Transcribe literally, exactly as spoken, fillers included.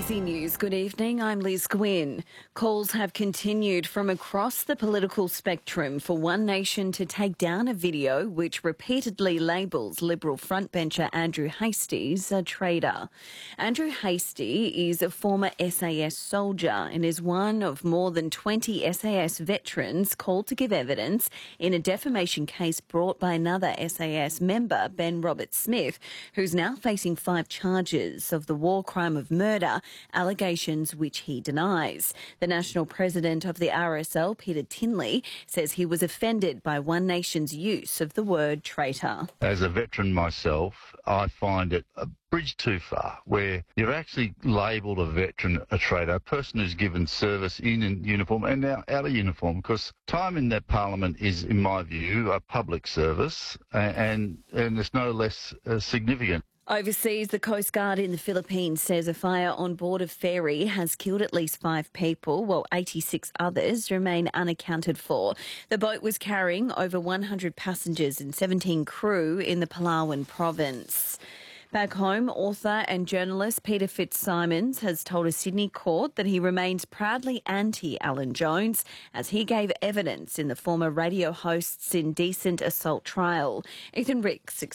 ABC News, good evening, I'm Liz Gwynn. Calls have continued from across the political spectrum for One Nation to take down a video which repeatedly labels Liberal frontbencher Andrew Hastie a traitor. Andrew Hastie is a former S A S soldier and is one of more than twenty S A S veterans called to give evidence in a defamation case brought by another S A S member, Ben Roberts-Smith, who's now facing five charges of the war crime of murder, allegations which he denies. The national president of the R S L, Peter Tinley, says he was offended by One Nation's use of the word traitor. As a veteran myself, I find it a bridge too far, where you're actually labelled a veteran a traitor, a person who's given service in uniform and now out of uniform, because time in that parliament is, in my view, a public service and, and it's no less uh, significant. Overseas, the Coast Guard in the Philippines says a fire on board a ferry has killed at least five people, while eighty-six others remain unaccounted for. The boat was carrying over one hundred passengers and seventeen crew in the Palawan province. Back home, author and journalist Peter Fitzsimons has told a Sydney court that he remains proudly anti-Alan Jones as he gave evidence in the former radio host's indecent assault trial. Ethan Ricks